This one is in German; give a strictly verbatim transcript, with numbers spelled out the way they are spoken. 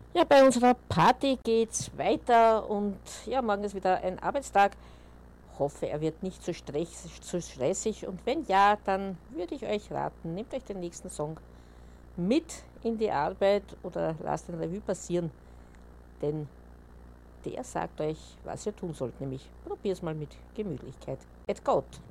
Ja, bei unserer Party geht's weiter und ja, morgen ist wieder ein Arbeitstag. Hoffe, er wird nicht zu, stress, zu stressig und wenn ja, dann würde ich euch raten, nehmt euch den nächsten Song mit in die Arbeit oder lasst den Revue passieren, denn der sagt euch, was ihr tun sollt, nämlich probier's mal mit Gemütlichkeit. Et Gott!